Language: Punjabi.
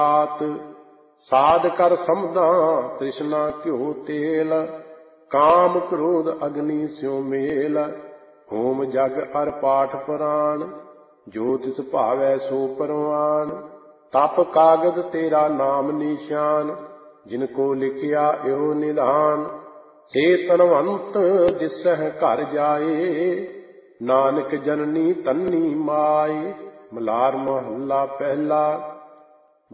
ਰਾਤ। ਸਾਧ ਕਰ ਸਮਝਾਂ ਤ੍ਰਿਸ਼ਨਾ ਘਿਓ ਤੇਲ, ਕਾਮ ਕ੍ਰੋਧ ਅਗਨੀ ਸਿਉ ਮੇਲ। ਹੋਮ ਜਗ ਅਰ ਪਾਠ ਪੁਰਾਣ, ਜੋ ਤਿਸ ਭਾਵੈ ਸੋ ਪਰਵਾਨ। ਤਪ ਕਾਗਦ ਤੇਰਾ ਨਾਮ ਨਿਸ਼ਾਨ, ਜਿਨ ਕੋ ਲਿਖਿਆ ਇਹੋ ਨਿਧਾਨ। ਸੇ ਤਨਵੰਤ ਦਿਸਹਿ ਘਰ ਜਾਏ, ਨਾਨਕ ਜਨਨੀ ਤੰਨੀ ਮਾਏ। ਮਲਾਰ ਮਹੱਲਾ ਪਹਿਲਾ।